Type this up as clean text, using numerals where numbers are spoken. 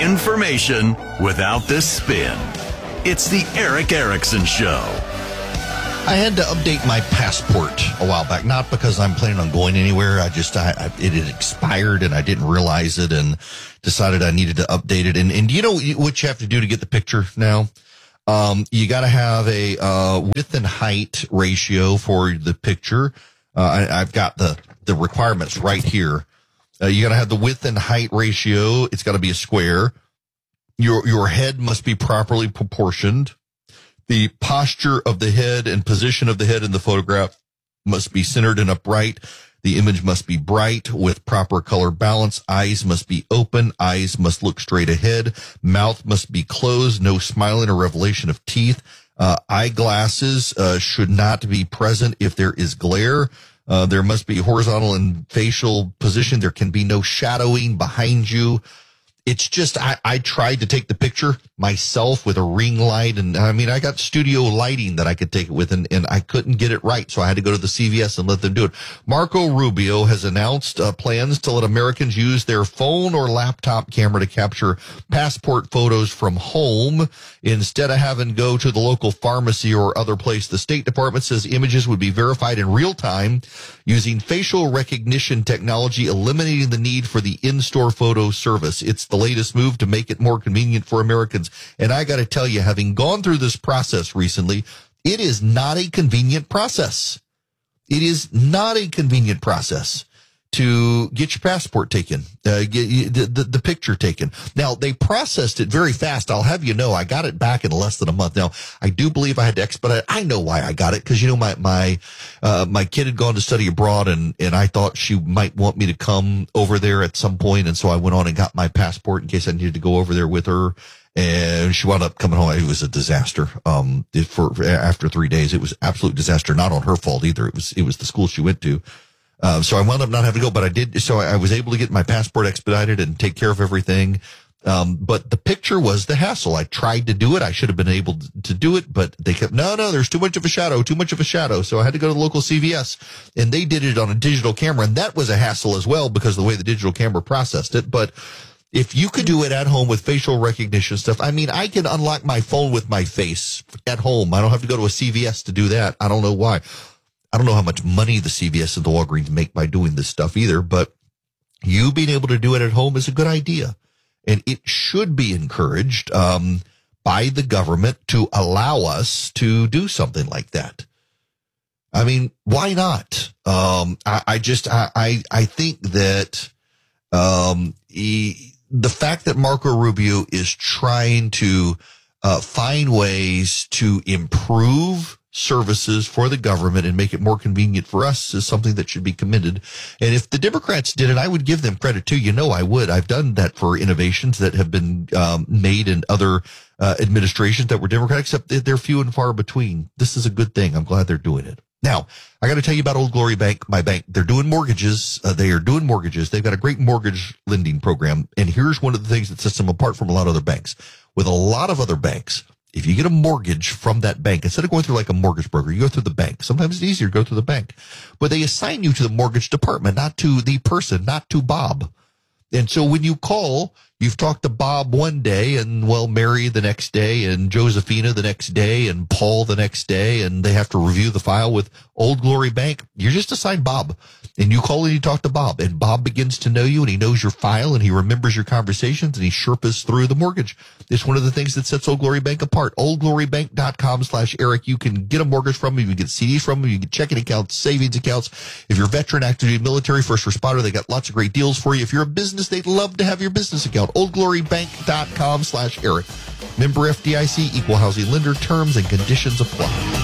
Information without the spin. It's the Erick Erickson Show. I had to update my passport a while back, not because I'm planning on going anywhere. It had expired and I didn't realize it and decided I needed to update it. And you know what you have to do to get the picture now? You got to have a width and height ratio for the picture. I've got the requirements right here. You got to have the width and height ratio. It's got to be a square. Your head must be properly proportioned. The posture of the head and position of the head in the photograph must be centered and upright. The image must be bright with proper color balance. Eyes must be open. Eyes must look straight ahead. Mouth must be closed. No smiling or revelation of teeth. Eyeglasses should not be present if there is glare. There must be horizontal and facial position. There can be no shadowing behind you. It's just, I tried to take the picture myself with a ring light. And I mean, I got studio lighting that I could take it with and I couldn't get it right. So I had to go to the CVS and let them do it. Marco Rubio has announced plans to let Americans use their phone or laptop camera to capture passport photos from home instead of having to go to the local pharmacy or other place. The State Department says images would be verified in real time using facial recognition technology, eliminating the need for the in-store photo service. It's the latest move to make it more convenient for Americans. And I got to tell you, having gone through this process recently, it is not a convenient process. It is not a convenient process to get your passport taken, get the picture taken. Now, they processed it very fast. I'll have you know, I got it back in less than a month. Now, I do believe I had to expedite. I know why I got it, because, you know, my kid had gone to study abroad, and I thought she might want me to come over there at some point, and so I went on and got my passport in case I needed to go over there with her. And she wound up coming home. It was a disaster. After 3 days, it was absolute disaster. Not on her fault either. It was the school she went to. So I wound up not having to go, but I did. So I was able to get my passport expedited and take care of everything. But the picture was the hassle. I tried to do it. I should have been able to do it, but they kept, no, there's too much of a shadow. So I had to go to the local CVS, and they did it on a digital camera. And that was a hassle as well because of the way the digital camera processed it. But if you could do it at home with facial recognition stuff, I mean, I can unlock my phone with my face at home. I don't have to go to a CVS to do that. I don't know why. I don't know how much money the CVS and the Walgreens make by doing this stuff either, but you being able to do it at home is a good idea. And it should be encouraged by the government to allow us to do something like that. I mean, why not? I think that the fact that Marco Rubio is trying to find ways to improve services for the government and make it more convenient for us is something that should be commended. And if the Democrats did it, I would give them credit too. You know, I would. I've done that for innovations that have been made in other administrations that were Democratic, except they're few and far between. This is a good thing. I'm glad they're doing it. Now, I got to tell you about Old Glory Bank, my bank. They're doing mortgages. They are doing mortgages. They've got a great mortgage lending program. And here's one of the things that sets them apart from a lot of other banks. With a lot of other banks, if you get a mortgage from that bank, instead of going through like a mortgage broker, you go through the bank. Sometimes it's easier to go through the bank. But they assign you to the mortgage department, not to the person, not to Bob. And so when you call, you've talked to Bob one day and, well, Mary the next day and Josephina the next day and Paul the next day, and they have to review the file with Old Glory Bank. You're just assigned Bob. And you call and you talk to Bob, and Bob begins to know you, and he knows your file, and he remembers your conversations, and he Sherpas through the mortgage. It's one of the things that sets Old Glory Bank apart. OldGloryBank.com/Eric. You can get a mortgage from them. You can get CDs from them. You can get checking accounts, savings accots. If you're a veteran, active duty, military, first responder, they got lots of great deals for you. If you're a business, they'd love to have your business account. OldGloryBank.com/Eric. Member FDIC, equal housing lender, terms and conditions apply.